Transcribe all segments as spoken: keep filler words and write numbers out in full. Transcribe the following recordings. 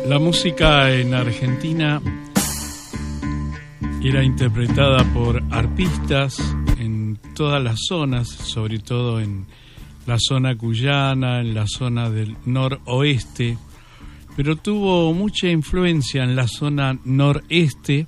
La música en Argentina era interpretada por arpistas en todas las zonas, sobre todo en la zona cuyana, en la zona del noroeste, pero tuvo mucha influencia en la zona noreste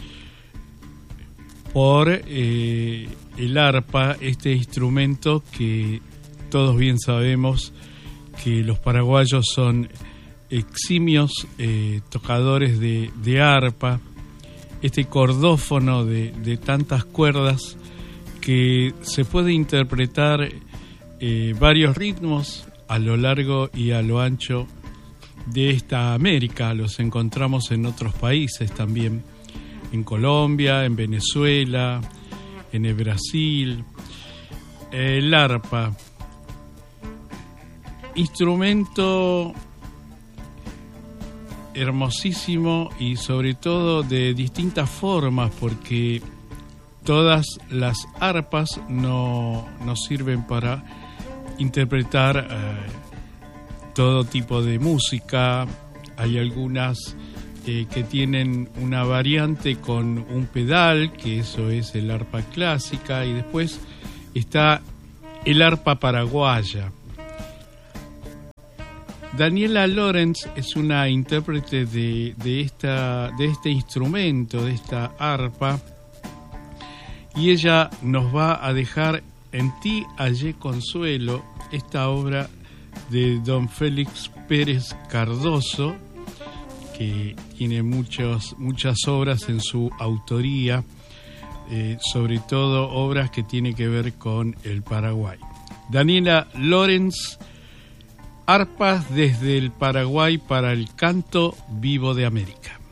por eh, el arpa, este instrumento que todos bien sabemos que los paraguayos son eximios eh, tocadores de, de arpa, este cordófono de, de tantas cuerdas que se puede interpretar eh, varios ritmos a lo largo y a lo ancho de esta América. Los encontramos en otros países también, en Colombia, en Venezuela, en el Brasil. El arpa, instrumento hermosísimo y sobre todo de distintas formas, porque todas las arpas no, no sirven para interpretar eh, todo tipo de música. Hay algunas eh, que tienen una variante con un pedal, que eso es el arpa clásica, y después está el arpa paraguaya. Daniela Lorenz es una intérprete de, de, esta, de este instrumento, de esta arpa, y ella nos va a dejar En ti hallé consuelo, esta obra de don Félix Pérez Cardoso, que tiene muchos, muchas obras en su autoría, eh, sobre todo obras que tienen que ver con el Paraguay. Daniela Lorenz, Arpas desde el Paraguay para el canto vivo de América.